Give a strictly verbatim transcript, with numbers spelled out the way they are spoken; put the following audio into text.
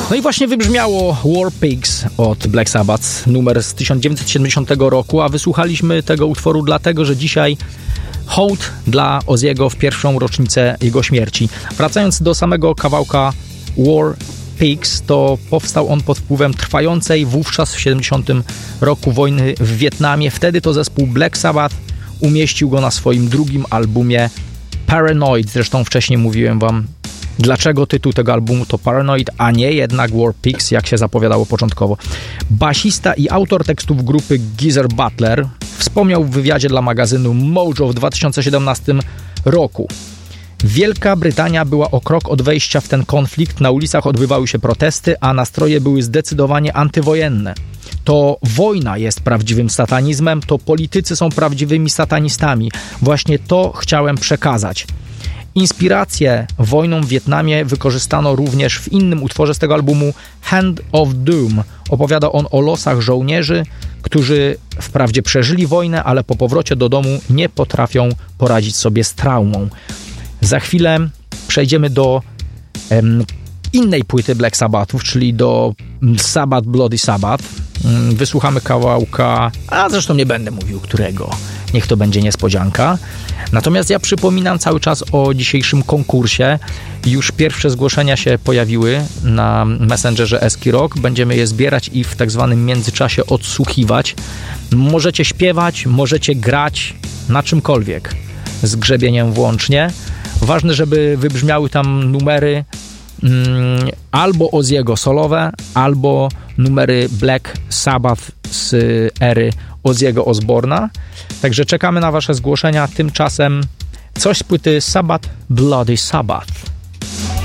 No i właśnie wybrzmiało War Pigs od Black Sabbath, numer z tysiąc dziewięćset siedemdziesiątego roku, a wysłuchaliśmy tego utworu dlatego, że dzisiaj hołd dla Ozzy'ego w pierwszą rocznicę jego śmierci. Wracając do samego kawałka War Pigs, to powstał on pod wpływem trwającej wówczas w siedemdziesiątym roku wojny w Wietnamie. Wtedy to zespół Black Sabbath umieścił go na swoim drugim albumie Paranoid. Zresztą wcześniej mówiłem wam, dlaczego tytuł tego albumu to Paranoid, a nie jednak War Pigs, jak się zapowiadało początkowo. Basista i autor tekstów grupy Geezer Butler wspomniał w wywiadzie dla magazynu Mojo w dwa tysiące siedemnastym roku. Wielka Brytania była o krok od wejścia w ten konflikt, na ulicach odbywały się protesty, a nastroje były zdecydowanie antywojenne. To wojna jest prawdziwym satanizmem, to politycy są prawdziwymi satanistami. Właśnie to chciałem przekazać. Inspirację wojną w Wietnamie wykorzystano również w innym utworze z tego albumu, Hand of Doom. Opowiada on o losach żołnierzy, którzy wprawdzie przeżyli wojnę, ale po powrocie do domu nie potrafią poradzić sobie z traumą. Za chwilę przejdziemy do em, innej płyty Black Sabbathów, czyli do Sabbath Bloody Sabbath. Wysłuchamy kawałka, a zresztą nie będę mówił którego, niech to będzie niespodzianka. Natomiast ja przypominam cały czas o dzisiejszym konkursie. Już pierwsze zgłoszenia się pojawiły na Messengerze Eski Rock. Będziemy je zbierać i w tak zwanym międzyczasie odsłuchiwać. Możecie śpiewać, możecie grać na czymkolwiek, z grzebieniem włącznie. Ważne, żeby wybrzmiały tam numery mm, albo Ozzy'ego solowe, albo numery Black Sabbath z ery Ozzy'ego Osbourne'a. Także czekamy na wasze zgłoszenia. Tymczasem coś z płyty Sabbath Bloody Sabbath.